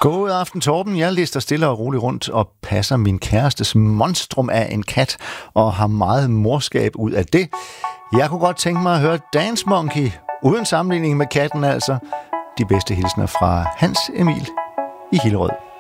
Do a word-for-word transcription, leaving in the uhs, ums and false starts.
God aften, Torben. Jeg lister stille og roligt rundt og passer min kærestes monstrum af en kat og har meget morskab ud af det. Jeg kunne godt tænke mig at høre Dance Monkey, uden sammenligning med katten altså. De bedste hilsner fra Hans Emil i Hillerød.